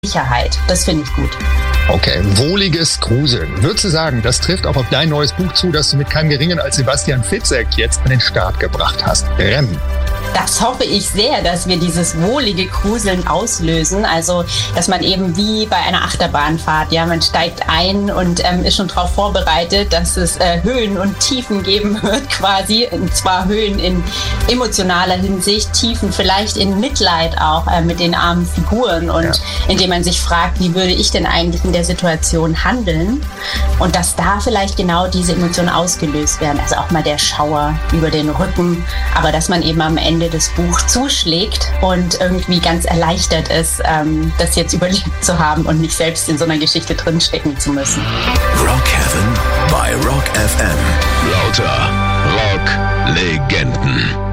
Sicherheit. Das finde ich gut. Okay, wohliges Gruseln. Würdest du sagen, das trifft auch auf dein neues Buch zu, das du mit keinem Geringeren als Sebastian Fitzek jetzt an den Start gebracht hast? Rennen. Das hoffe ich sehr, dass wir dieses wohlige Gruseln auslösen. Also, dass man eben wie bei einer Achterbahnfahrt, ja, man steigt ein und ist schon darauf vorbereitet, dass es Höhen und Tiefen geben wird quasi. Und zwar Höhen in emotionaler Hinsicht, Tiefen vielleicht in Mitleid auch mit den armen Figuren. Und indem man sich fragt, wie würde ich denn eigentlich in der Situation handeln? Und dass da vielleicht genau diese Emotionen ausgelöst werden. Also auch mal der Schauer über den Rücken. Aber dass man eben am Ende das Buch zuschlägt und irgendwie ganz erleichtert ist, das jetzt überlebt zu haben und nicht selbst in so einer Geschichte drinstecken zu müssen. Rock Heaven bei Rock FM. Lauter Rock-Legenden.